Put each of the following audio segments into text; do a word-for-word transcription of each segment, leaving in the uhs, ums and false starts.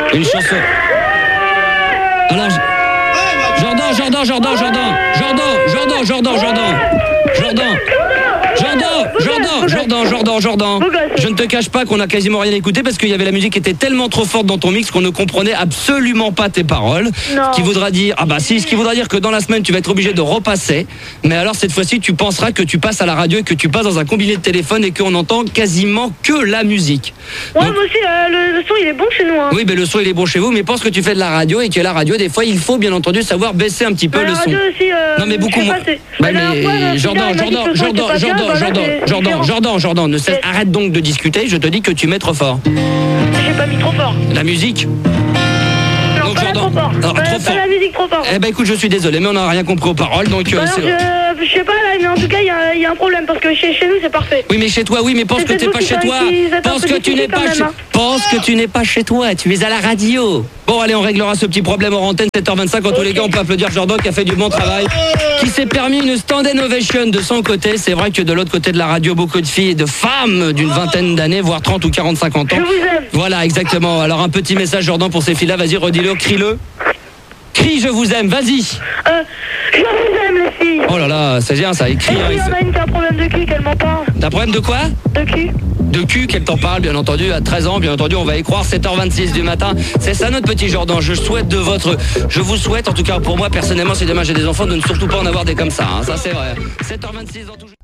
Une chanson. Alors, Jordan, Jordan, Jordan, Jordan, Jordan, Jordan, Jordan, Jordan, Jordan. Jordan, Jordan, Jordan, Jordan, Jordan. Je ne te cache pas qu'on a quasiment rien écouté parce qu'il y avait la musique qui était tellement trop forte dans ton mix qu'on ne comprenait absolument pas tes paroles. Non. Ce qui voudra dire, ah bah si, ce qui voudra dire que dans la semaine tu vas être obligé de repasser. Mais alors cette fois-ci tu penseras que tu passes à la radio et que tu passes dans un combiné de téléphone et qu'on entend quasiment que la musique. Ouais, Donc, moi aussi, euh, le, le son il est bon chez nous. Hein. oui, mais le son il est bon chez vous, mais pense que tu fais de la radio et que la radio, des fois, il faut bien entendu savoir baisser un petit peu Bah, le la son. radio aussi, euh, non, mais beaucoup je sais moins. pas, c'est- Bah, la dernière mais fois, le Jordan, Frida, il m'a dit Jordan, que le son Jordan, était pas Jordan, bien, bah, là, Jordan, c'est Jordan, différent. Jordan, Jordan, ne cesse, Mais- arrête donc de discuter. Je te dis que tu mets trop fort. J'ai pas mis trop fort. La musique. Non, Donc, pas la Jordan. trop fort. Ah, pas, trop pas fort. la musique trop fort. Eh ben écoute, je suis désolé, mais on n'a rien compris aux paroles, donc. euh, Alors, c'est- je, je sais pas là, mais en tout cas, il y, a- il y a un problème parce que chez, chez nous, c'est parfait. Oui, mais chez toi, oui, mais pense C'est que t'es vous pas qui chez savez toi. qui êtes un Pense peu que tu n'es difficile quand pas même, chez. hein. Pense que tu n'es pas chez toi. Tu es à la radio. Bon, allez, on réglera ce petit problème en antenne, sept heures vingt-cinq. En tous les cas, on peut applaudir Jordan qui a fait du bon travail, qui s'est permis une stand ovation de son côté. C'est vrai que de l'autre côté de la radio, beaucoup de filles et de femmes d'une vingtaine d'années, voire trente ou quarante, cinquante ans. Je vous aime. Voilà, exactement. Alors, un petit message, Jordan, pour ces filles-là. Vas-y, redis-le, crie-le. Crie, je vous aime, vas-y. Euh, je vous aime, les filles. Oh là là, c'est bien ça, Et écrit. s'il y en a une qui a un problème de cul, qu'elle m'en parle. T'as un problème de quoi? De cul. De cul, qu'elle t'en parle, bien entendu, à treize ans, bien entendu, on va y croire, sept heures vingt-six du matin. C'est ça notre petit Jordan, je souhaite de votre... Je vous souhaite, en tout cas pour moi, personnellement, si demain j'ai des enfants, de ne surtout pas en avoir des comme ça, hein, ça c'est vrai. sept heures vingt-six dans tout...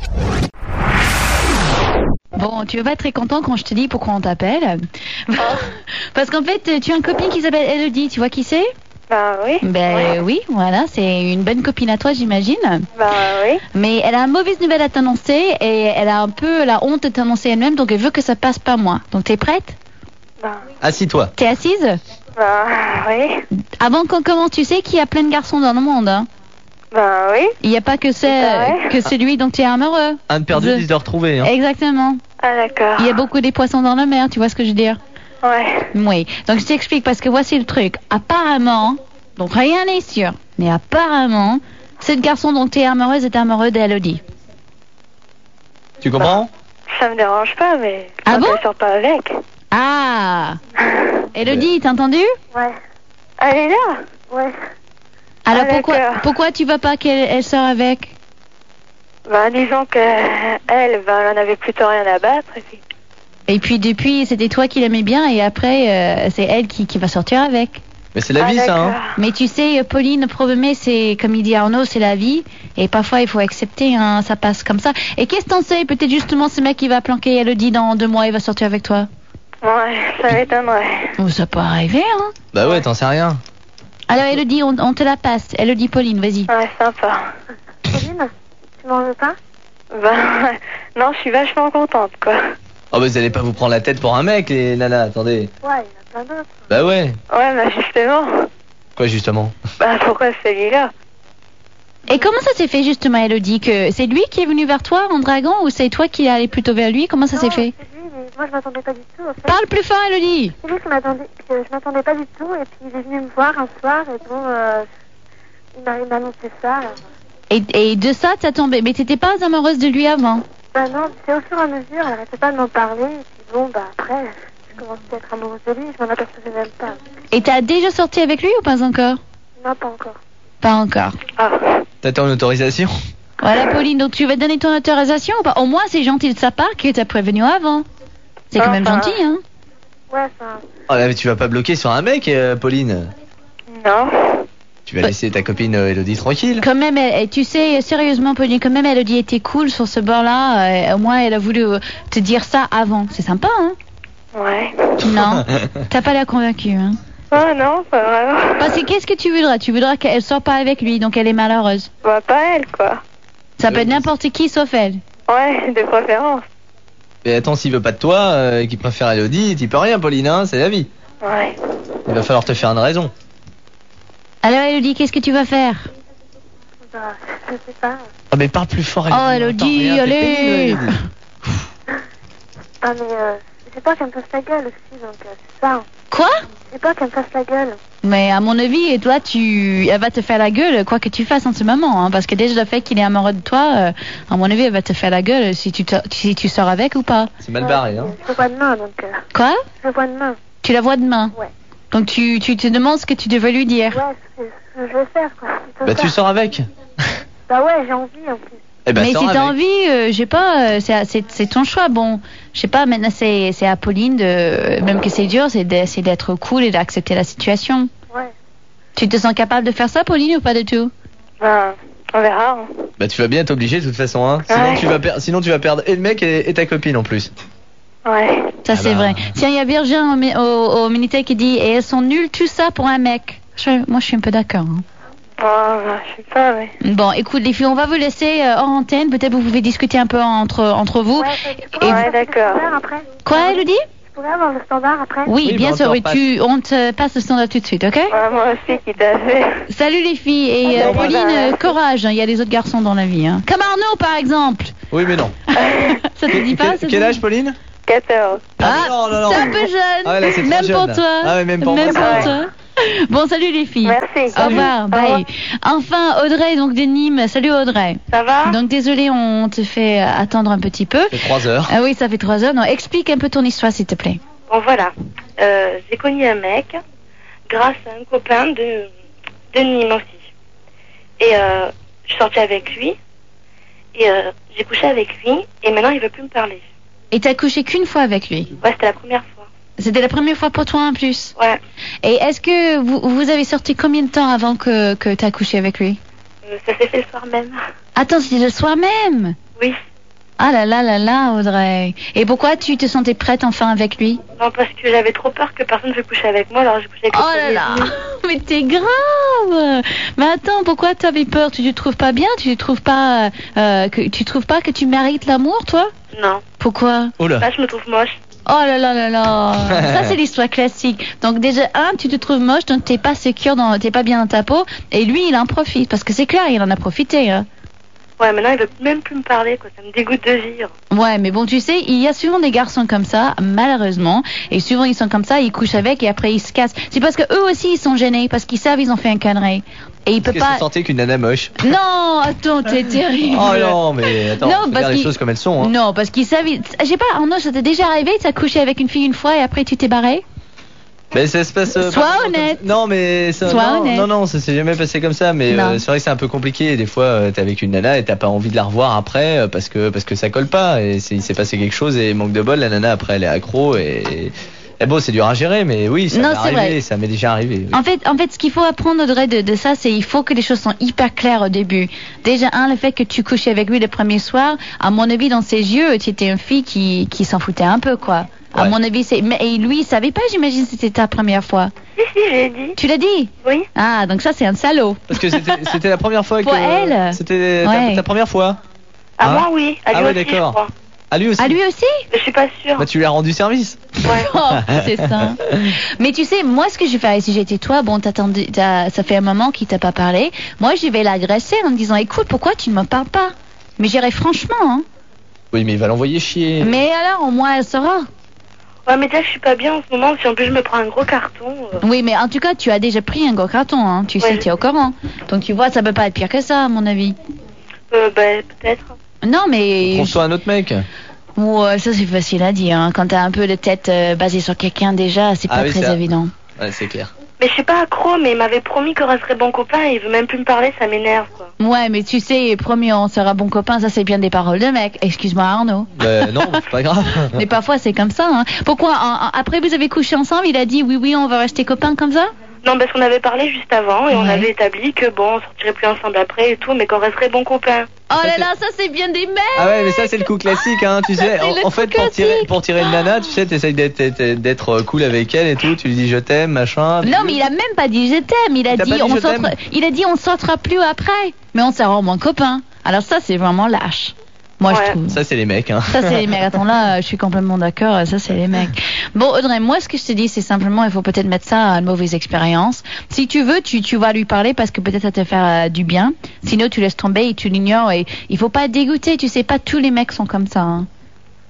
Bon, tu vas pas être très content quand je te dis pourquoi on t'appelle. Parce qu'en fait, tu as une copine qui s'appelle Elodie, tu vois qui c'est? Bah oui. Ben oui, voilà, c'est une bonne copine à toi, j'imagine. Bah oui. Mais elle a une mauvaise nouvelle à t'annoncer et elle a un peu la honte de t'annoncer elle-même, donc elle veut que ça passe par moi. Donc t'es prête? Bah, Assis-toi. T'es assise? bah oui. Avant qu'on commence, tu sais qu'il y a plein de garçons dans le monde, hein? Bah oui. Il n'y a pas que, c'est, Ouais. que celui dont tu es amoureux. Un de perdu, Je- dix de retrouvé. Hein. Exactement. Ah d'accord. Il y a beaucoup des poissons dans la mer, tu vois ce que je veux dire? Ouais. Oui. Donc je t'explique parce que voici le truc. Apparemment, donc rien n'est sûr, mais apparemment, ce garçon dont tu es amoureuse est amoureux d'Elodie. Tu comprends? Ça me dérange pas, mais Ah moi, bon je sors pas avec. Ah, Elodie, t'as entendu? Ouais. Elle est là? Ouais. Alors Ah, pourquoi, d'accord. pourquoi tu vas pas qu'elle elle sort avec? Bah disons que elle, bah, elle en avait plutôt rien à battre. Et puis... Et puis depuis, c'était toi qui l'aimais bien et après, euh, c'est elle qui, qui va sortir avec. Mais c'est la Ah, vie, ça. Hein. d'accord. Mais tu sais, Pauline, le problème, c'est, comme il dit Arnaud, c'est la vie. Et parfois, il faut accepter, hein, ça passe comme ça. Et qu'est-ce que t'en sais? Peut-être justement ce mec qui va planquer Elodie dans deux mois, il va sortir avec toi. Ouais, ça m'étonnerait. Oh, ça peut arriver, hein. Bah ouais, t'en sais rien. Alors, Elodie, on, on te la passe. Elodie, Pauline, vas-y. Ouais, sympa. Pauline, tu m'en veux pas? Bah non, je suis vachement contente, quoi. Oh bah vous allez pas vous prendre la tête pour un mec, les nanas, attendez. Ouais, il y en a plein d'autres. Bah ouais. Ouais, bah justement. Quoi justement? Bah pourquoi celui-là? Et comment ça s'est fait, justement, Elodie? Que c'est lui qui est venu vers toi en dragon ou c'est toi qui es allé plutôt vers lui? Comment ça s'est fait? C'est lui, mais moi je m'attendais pas du tout. En fait. Parle plus fort, Elodie. C'est lui qui m'attendait, que je m'attendais pas du tout, et puis il est venu me voir un soir, et bon, euh, il m'a il m'a annoncé ça. alors. Et, et de ça, t'as tombé. Mais t'étais pas amoureuse de lui avant? Bah non, c'est au fur et à mesure, elle arrêtait pas de m'en parler, et puis bon, bah après, je commençais à être amoureuse de lui, je m'en apercevais même pas. Et t'as déjà sorti avec lui ou pas encore? Non, pas encore. Pas encore. Ah, T'attends une autorisation? Voilà, Pauline, donc tu vas donner ton autorisation ou pas? Au moins, c'est gentil de sa part qu'il t'a prévenu avant. C'est quand même Enfin. gentil, hein? ouais, enfin, Oh là mais tu vas pas bloquer sur un mec, euh, Pauline. non. Tu vas laisser ta copine euh, Elodie tranquille. Quand même, elle- elle- tu sais, sérieusement, Pauline, quand même, Elodie était cool sur ce bord-là. euh, au moins, elle a voulu euh, te dire ça avant. C'est sympa, hein? Ouais. Non, t'as pas l'air convaincu, hein? Oh non, pas vraiment. Parce que qu'est-ce que tu voudras? Tu voudras qu'elle sorte pas avec lui, donc elle est malheureuse. Bah pas elle, quoi. Ça peut être n'importe qui sauf elle. Ouais, de préférence. Et attends, s'il veut pas de toi, euh, qu'il préfère Elodie, t'y peux rien, Pauline, hein, c'est la vie. Ouais. Il va falloir te faire une raison. Alors, Elodie, qu'est-ce que tu vas faire? Bah, je sais pas. Ah mais parle plus fort, Oh, on Elodie, entend rien, t'es allez. pénible, Elodie. Ah mais euh, j'ai peur qu'elle me fasse la gueule aussi, donc euh, c'est ça. Quoi? J'ai peur qu'elle me fasse la gueule. Mais à mon avis, et toi, tu, elle va te faire la gueule, quoi que tu fasses en ce moment, hein, parce que déjà le fait qu'il est amoureux de toi, euh, à mon avis, elle va te faire la gueule si tu, te- si tu sors avec ou pas. C'est mal barré, hein. Je le vois demain, donc... Euh, Quoi? je le vois demain. Tu la vois demain? Ouais. Donc tu, tu te demandes ce que tu devrais lui dire. Ouais, c'est ce que je vais faire, quoi. C'est Bah ça. tu sors avec. Bah ouais, j'ai envie en plus. Eh ben, Mais sors si t'as avec. envie, euh, je sais pas, euh, c'est, c'est, c'est ton choix. Bon, je sais pas, maintenant c'est, c'est à Pauline, de, même que c'est dur, c'est, de, c'est d'être cool et d'accepter la situation. Ouais. Tu te sens capable de faire ça, Pauline, ou pas du tout? Bah, on verra. Hein. Bah tu vas bien être obligé de toute façon, hein. Sinon, Ouais. tu vas per- Sinon tu vas perdre et le mec et, et ta copine en plus. Ouais. Ça, Ah c'est bah. vrai. Tiens, il y a Virgin au, mi- au, au Minitel qui dit, et elles sont nulles, tout ça pour un mec. Je- moi, je suis un peu d'accord. hein. Bon, bah, je sais pas, mais... Bon, écoute, les filles, on va vous laisser euh, hors antenne. Peut-être vous pouvez discuter un peu entre, entre vous. Ouais, tu pourrais Et- avoir Ouais, le d'accord. standard après. Quoi, Elodie? Tu pourrais avoir le standard après. Oui, Oui, bien bah, on sûr, te oui, repasse. tu, on te passe le standard tout de suite, ok? Ouais, moi aussi qui t'a fait. Salut les filles, et euh, Salut, Pauline, Barbara. euh, courage, hein, il y a des autres garçons dans la vie. Hein. Comme Arnaud, par exemple. Oui mais non. Ça te dit pas Quel, ça, quel ça âge Pauline? quatorze. Ah, non, non, non. c'est un peu jeune. Ah ouais, là, c'est trop même jeune, pour là. toi. Ah ouais, même pour moi, pour c'est toi. Bon, salut les filles. Merci. Au revoir, Au bye. revoir. Enfin, Audrey, donc de Nîmes. Salut Audrey. Ça va? Donc désolé, on te fait attendre un petit peu. C'est trois heures. Ah oui, ça fait trois heures. Non, explique un peu ton histoire, s'il te plaît. Bon, voilà. Euh, j'ai connu un mec grâce à un copain de, de Nîmes aussi. Et euh, je suis sortie avec lui. Et euh, j'ai couché avec lui. Et maintenant, il veut plus me parler. Et t'as couché qu'une fois avec lui. Ouais, c'était la première fois. C'était la première fois pour toi en plus. Ouais. Et est-ce que vous, vous avez sorti combien de temps avant que, que t'as couché avec lui? Euh, ça s'est fait le soir même. Attends, c'était le soir même. Oui. Ah là là là là, Audrey. Et pourquoi tu te sentais prête enfin avec lui? Non, parce que j'avais trop peur que personne ne veut coucher avec moi. Alors j'ai couché avec Oh le là premier là, venu. mais t'es grave. Mais attends, pourquoi t'avais peur? Tu te trouves pas bien? Tu te trouves pas euh, que tu trouves pas que tu mérites l'amour, toi? Non. Pourquoi? Oh là. Là, je me trouve moche. Oh là là là là. Ça c'est l'histoire classique. Donc déjà un, tu te trouves moche, donc t'es pas sécure, dans, t'es pas bien dans ta peau, et lui il en profite parce que c'est clair, il en a profité. Hein. Ouais, maintenant, il veut même plus me parler, quoi. Ça me dégoûte de vivre. Ouais, mais bon, tu sais, il y a souvent des garçons comme ça, malheureusement, et souvent ils sont comme ça, ils couchent avec et après ils se cassent. C'est parce que eux aussi ils sont gênés parce qu'ils savent ils ont fait un connerie et ils Parce peuvent qu'elle pas. se sentait qu'une nana moche. Non, attends, t'es terrible. Oh non, mais attends, Non, faut parce dire les qu'il- choses comme elles sont. Hein. Non, parce qu'ils savent. ils- Je sais pas, Arnaud, ça t'est déjà arrivé, t'as couché avec une fille une fois et après tu t'es barré? Mais ça se passe. euh, Sois pas vraiment honnête. comme ça. Non, mais ça, Sois non, honnête. non, non, ça s'est jamais passé comme ça. Mais Non. euh, c'est vrai que c'est un peu compliqué. Des fois, euh, t'es avec une nana et t'as pas envie de la revoir après euh, parce que parce que ça colle pas. Et c'est- il s'est passé quelque chose et manque de bol, la nana après elle est accro et. Et bon, c'est dur à gérer, mais oui, ça Non, m'est c'est arrivé, vrai. ça m'est déjà arrivé. oui. En fait, en fait, ce qu'il faut apprendre Audrey de, de ça, c'est il faut que les choses sont hyper claires au début. Déjà, un, le fait que tu couchais avec lui le premier soir, à mon avis, dans ses yeux, tu étais une fille qui, qui s'en foutait un peu, quoi. À Ouais. mon avis, c'est. Mais et lui, il savait pas, j'imagine, que c'était ta première fois. Si, si, j'ai dit. Tu l'as dit? Oui. Ah, donc ça, c'est un salaud. Parce que c'était c'était la première fois Pour que. elle. C'était ta, Ouais. ta première fois. À Hein moi, oui. À lui Ah ouais, aussi, je d'accord. crois. À lui aussi. À lui aussi? Mais je suis pas sûre. Bah tu lui as rendu service. Ouais. Oh, c'est ça. Mais tu sais, moi, ce que je ferais si j'étais toi, bon, t'attendais, t'as- ça fait un moment qu'il t'a pas parlé. Moi, je vais l'agresser en me disant, écoute, pourquoi tu ne me parles pas? Mais j'irai franchement, hein. Oui, mais il va l'envoyer chier. Mais alors, au moins, elle saura. Ouais, mais déjà, je suis pas bien en ce moment. Si en plus je me prends un gros carton. euh, Oui, mais en tout cas, tu as déjà pris un gros carton, hein. Tu sais, Ouais. tu es au courant. Donc, tu vois, ça peut pas être pire que ça, à mon avis. euh, bah, peut-être. Non, mais. Trouve-toi un autre mec. Ouais, ça, c'est facile à dire, hein. Quand t'as un peu de tête euh, basée sur quelqu'un, déjà, c'est Ah pas oui, très c'est- évident. Ouais, c'est clair. Mais je suis pas accro, mais il m'avait promis qu'on resterait bon copain et il veut même plus me parler, ça m'énerve, quoi. Ouais, mais tu sais, promis, on sera bon copain, ça, c'est bien des paroles de mec. Excuse-moi, Arnaud. Bah, non, c'est pas grave. Mais parfois, c'est comme ça, hein. Pourquoi en- en- après, vous avez couché ensemble, il a dit oui, oui, on va rester copains comme ça? Non, parce qu'on avait parlé juste avant et on Ouais. avait établi que bon, on sortirait plus ensemble après et tout, mais qu'on resterait bon copain. Oh là c'est- là, ça, c'est bien des mecs! Ah ouais, mais ça c'est le coup classique, hein, tu sais. c'est En, le en fait, coup pour tirer, classique. pour tirer une nana, tu sais, t'essayes d'être, d'être, d'être cool avec elle et tout. Tu lui dis je t'aime, machin. Non, mais il a même pas dit je t'aime. Il a Il t'a dit pas dit on je sortira, t'aime il a dit on sortira plus après, mais on sera au moins copains. Alors ça, c'est vraiment lâche. Moi, Ouais. je trouve. Ça c'est les mecs, hein. Ça, c'est les mecs. Attends, là, je suis complètement d'accord. Ça, c'est les mecs. Bon, Audrey, moi, ce que je te dis, c'est simplement, il faut peut-être mettre ça à une mauvaise expérience. Si tu veux, tu, tu vas lui parler parce que peut-être ça te faire euh, du bien. Sinon, tu laisses tomber et tu l'ignores. Et il faut pas être dégoûté. Tu sais pas, tous les mecs sont comme ça. Hein.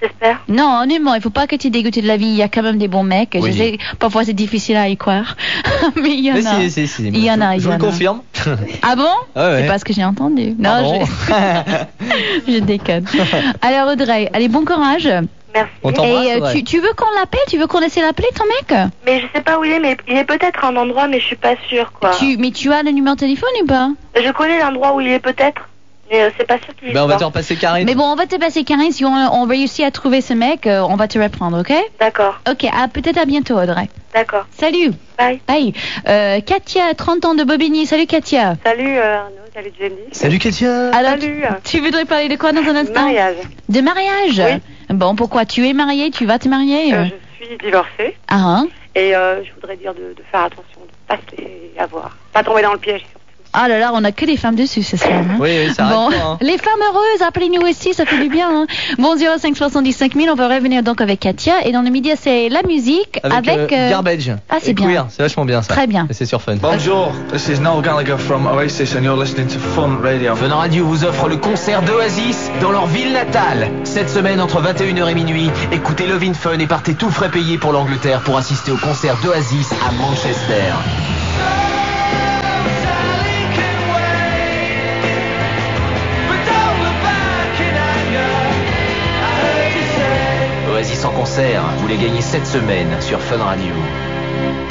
J'espère. Non, honnêtement, il faut pas que tu es dégoûté de la vie. Il y a quand même des bons mecs. Oui. Je sais, parfois c'est difficile à y croire. Mais il y en Mais a. si, si, si. Il y en a, il Je y vous en le a. confirme. Ah bon? Ah ouais. C'est pas ce que j'ai entendu. Non, Pardon. je... je déconne. Alors Audrey, allez, bon courage. Merci. On t'embrasse, Et euh, Audrey. tu, tu veux qu'on l'appelle? Tu veux qu'on essaie d'appeler ton mec? Mais je sais pas où il est, mais il est peut-être à un endroit, mais je suis pas sûre, quoi. Tu, mais tu as le numéro de téléphone ou pas? Je connais l'endroit où il est peut-être, mais euh, c'est pas sûr qu'il y Ben, on va soit. te repasser Karine. Mais bon, on va te passer Karine. Si on, on réussit à trouver ce mec, euh, on va te reprendre, ok? D'accord, Ok, à, peut-être à bientôt Audrey. d'accord. Salut. Bye. Bye. Euh, Katia, trente ans de Bobigny. Salut Katia. Salut euh, Arnaud, salut Jenny. Salut Katia. Alors, Salut. tu voudrais parler de quoi dans un instant? Mariage. De mariage. Bon, pourquoi? Tu es mariée? Tu vas te marier? Euh, je suis divorcée Ah, hein? et euh, je voudrais dire de, de faire attention, de pas se laisser avoir, pas tomber dans le piège surtout. Ah là là, on a que des femmes dessus ce soir. Hein? Oui, oui, ça Bon, arrête pas, hein. les femmes heureuses, appelez-nous aussi, ça fait du bien. Hein. Bon, zéro cinq soixante-dix-cinq mille, on va revenir donc avec Katia. Et dans le midi, c'est la musique Avec, avec... euh, euh, Garbage. Ah, c'est Et bien. Queer, c'est vachement bien ça. Très bien. Et c'est sur Fun. Bonjour, this is Noel Gallagher from Oasis and you're listening to Fun Radio. Fun Radio vous offre le concert d'Oasis dans leur ville natale. Cette semaine, entre vingt et une heures et minuit, écoutez Love in Fun et partez tout frais payés pour l'Angleterre pour assister au concert d'Oasis à Manchester. Oasis en concert, vous les gagnez cette semaine sur Fun Radio.